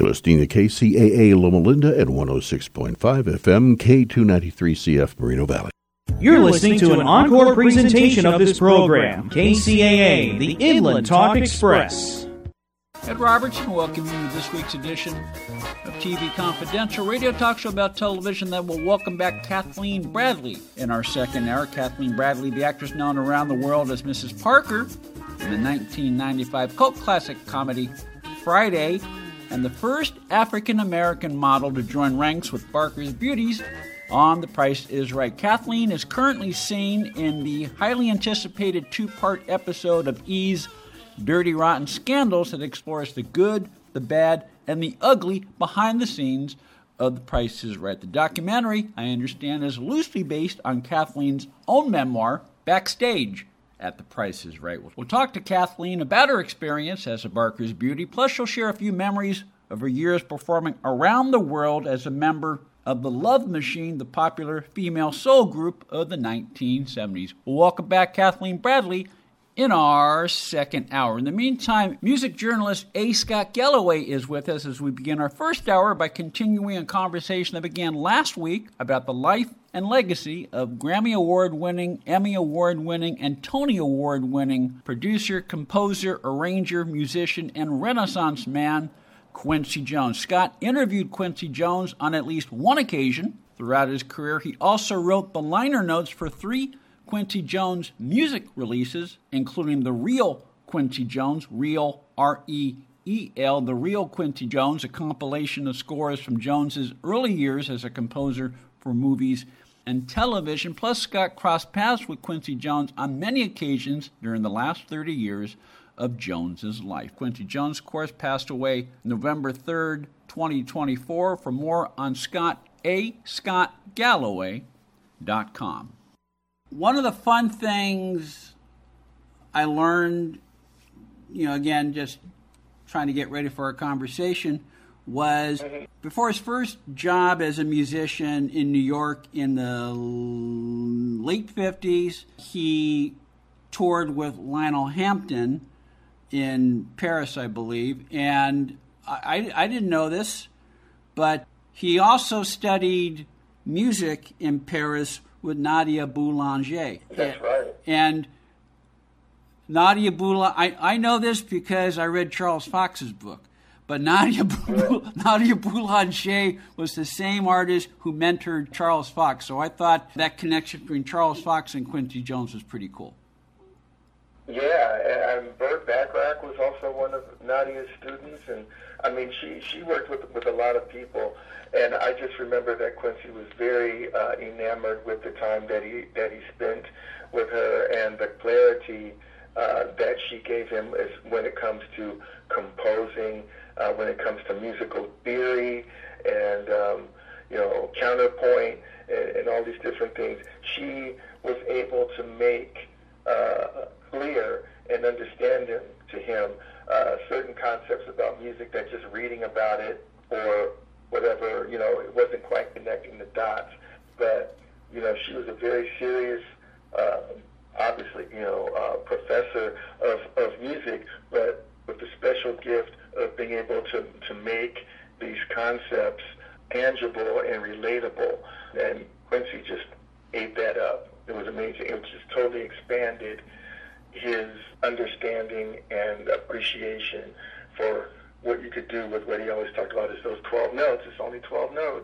You're listening to KCAA Loma Linda at 106.5 FM, K293CF Moreno Valley. You're listening to an encore presentation of this program, KCAA, the Inland Talk Express. Ed Robertson welcoming you to this week's edition of TV Confidential, radio talk show about television that will welcome back Kathleen Bradley in our second hour. Kathleen Bradley, the actress known around the world as Mrs. Parker in the 1995 cult classic comedy Friday, and the first African-American model to join ranks with Barker's Beauties on The Price is Right. Kathleen is currently seen in the highly anticipated two-part episode of E's Dirty Rotten Scandals that explores the good, the bad, and the ugly behind the scenes of The Price is Right. The documentary, I understand, is loosely based on Kathleen's own memoir, Backstage at The Price is Right. We'll talk to Kathleen about her experience as a Barker's Beauty, plus she'll share a few memories of her years performing around the world as a member of the Love Machine, the popular female soul group of the 1970s. We'll welcome back Kathleen Bradley in our second hour. In the meantime, music journalist A. Scott Galloway is with us as we begin our first hour by continuing a conversation that began last week about the life and legacy of Grammy Award-winning, Emmy Award-winning, and Tony Award-winning producer, composer, arranger, musician, and Renaissance man, Quincy Jones. Scott interviewed Quincy Jones on at least one occasion throughout his career. He also wrote the liner notes for 3 Quincy Jones music releases, including The Real Quincy Jones, Real, R-E-E-L, The Real Quincy Jones, a compilation of scores from Jones's early years as a composer for movies and television. Plus, Scott crossed paths with Quincy Jones on many occasions during the last 30 years of Jones's life. Quincy Jones, of course, passed away November 3rd, 2024. For more on Scott, scottgalloway.com. One of the fun things I learned, again, just trying to get ready for our conversation, was before his first job as a musician in New York in the late 50s, he toured with Lionel Hampton in Paris, I believe, and I didn't know this, but he also studied music in Paris with Nadia Boulanger. That's right. And Nadia Boulanger, I know this because I read Charles Fox's book, but Nadia Boulanger was the same artist who mentored Charles Fox, so I thought that connection between Charles Fox and Quincy Jones was pretty cool. Yeah, and Burt Bacharach was also one of Nadia's students, and she worked with a lot of people, and I just remember that Quincy was very enamored with the time that he spent with her and the clarity that she gave him as when it comes to composing, when it comes to musical theory and counterpoint and all these different things. She was able to make clear and understanding to him certain concepts about music that just reading about it or whatever, it wasn't quite connecting the dots. But, she was a very serious, obviously, professor of music, but with the special gift of being able to make these concepts tangible and relatable. And Quincy just ate that up. It was amazing. It just totally expanded his understanding and appreciation for what you could do with what he always talked about is those 12 notes. It's only 12 notes.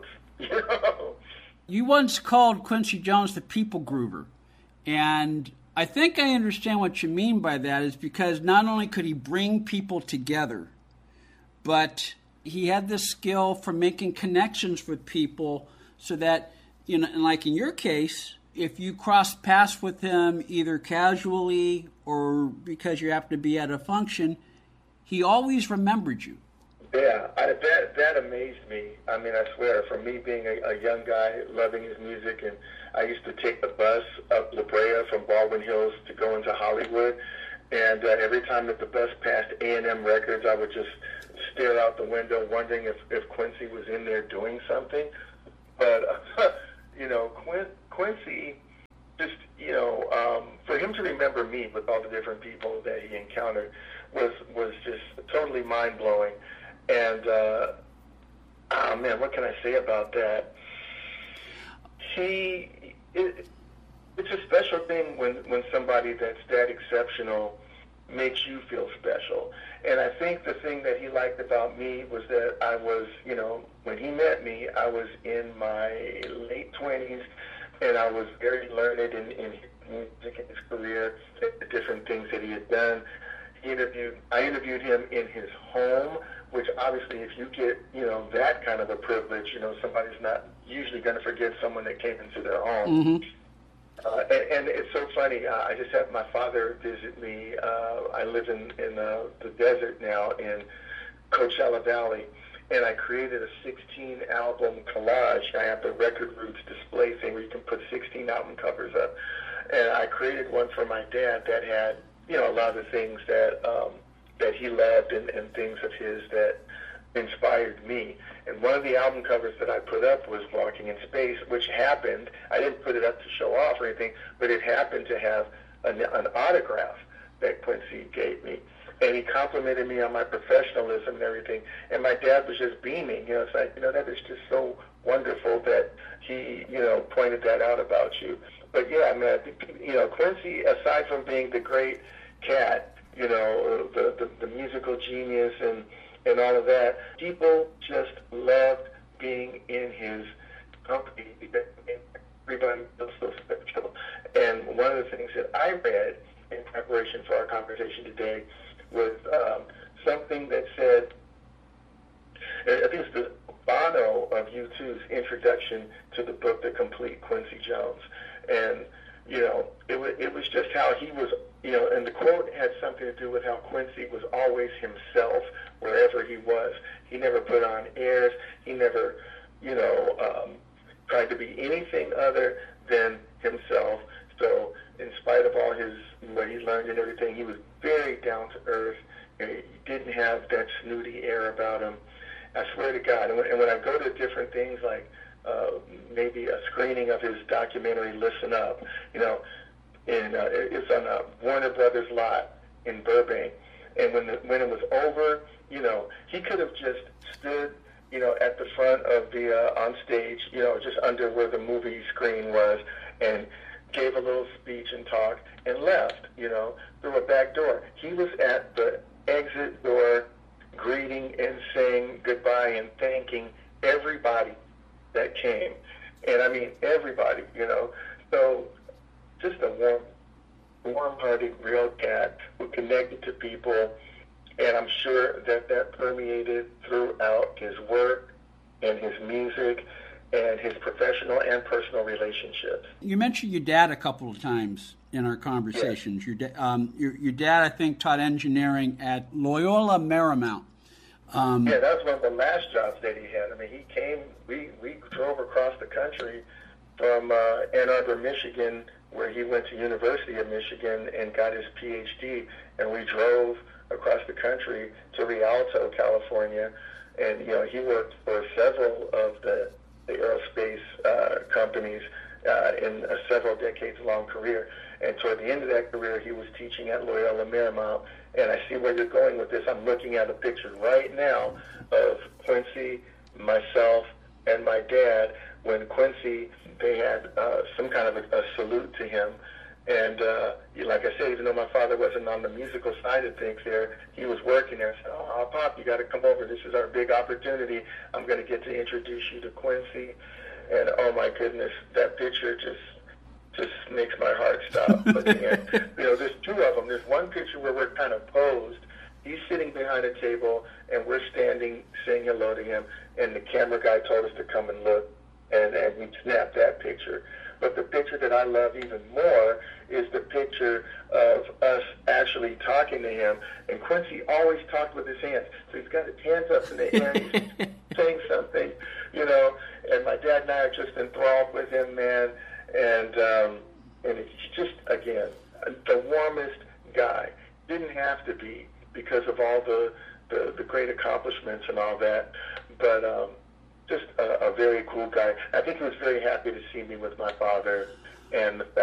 You once called Quincy Jones the people groover, and I think I understand what you mean by that is because not only could he bring people together, but he had this skill for making connections with people so that, and like in your case, if you crossed paths with him either casually or because you happened to be at a function, he always remembered you. Yeah, that amazed me. I swear, for me being a young guy loving his music, and I used to take the bus up La Brea from Baldwin Hills to go into Hollywood, and every time that the bus passed A&M Records, I would just stare out the window wondering if Quincy was in there doing something. But, Quincy, just, for him to remember me with all the different people that he encountered was just totally mind-blowing. And Oh, man, what can I say about that? It's a special thing when somebody that's that exceptional makes you feel special. And I think the thing that he liked about me was that I was, when he met me, I was in my late 20s, and I was very learned in his music and his career, the different things that he had done. I interviewed him in his home, which obviously if you get, that kind of a privilege, somebody's not usually going to forget someone that came into their home. Mm-hmm. And it's so funny. I just had my father visit me. I live in the desert now in Coachella Valley, and I created a 16-album collage. I have the Record Roots display thing where you can put 16 album covers up. And I created one for my dad that had, a lot of the things that he loved and things of his that inspired me. And one of the album covers that I put up was Walking in Space, which happened. I didn't put it up to show off or anything, but it happened to have an autograph that Quincy gave me. And he complimented me on my professionalism and everything. And my dad was just beaming. It's like, that is just so wonderful that he, pointed that out about you. But yeah, I mean, I think, Quincy, aside from being the great cat, the musical genius and all of that, people just loved being in his company. Everybody feels so special. And one of the things that I read in preparation for our conversation today was something that said, I think it's the Bono of U2's introduction to the book, The Complete Quincy Jones. And, it was just how he was, and the quote had something to do with how Quincy was always himself wherever he was. He never put on airs. He never, tried to be anything other than himself. So in spite of all what he learned and everything, he was very down to earth. He didn't have that snooty air about him. I swear to God. And when I go to different things like maybe a screening of his documentary, Listen Up, it's on a Warner Brothers lot in Burbank. And when it was over, he could have just stood, at the front of the on stage, just under where the movie screen was, and gave a little speech and talk and left, through a back door. He was at the exit door greeting and saying goodbye and thanking everybody that came. And I mean everybody, So just a warm-hearted, real cat who connected to people. And I'm sure that permeated throughout his work and his music and his professional and personal relationships. You mentioned your dad a couple of times in our conversations. Yes. Your dad, I think, taught engineering at Loyola Marymount. Yeah, that was one of the last jobs that he had. I mean, he came, we drove across the country from Ann Arbor, Michigan, where he went to University of Michigan and got his PhD, and we drove across the country to Rialto, California, and he worked for several of the aerospace companies in a several decades-long career. And toward the end of that career, he was teaching at Loyola Marymount. And I see where you're going with this. I'm looking at a picture right now of Quincy, myself, and my dad. When Quincy, they had some kind of a salute to him. And like I said, even though my father wasn't on the musical side of things there, he was working there. I said, "Oh, Pop, you got to come over. This is our big opportunity. I'm going to get to introduce you to Quincy." And oh my goodness, that picture just makes my heart stop looking at. There's two of them. There's one picture where we're kind of posed. He's sitting behind a table, and we're standing saying hello to him. And the camera guy told us to come and look, and we snapped that picture. But the picture that I love even more is the picture of us actually talking to him. And Quincy always talked with his hands. So he's got his hands up in the air, and he's saying something, And my dad and I are just enthralled with him, man. And it's just, again, the warmest guy. Didn't have to be because of all the great accomplishments and all that. But just a very cool guy. I think he was very happy to see me with my father, and the fact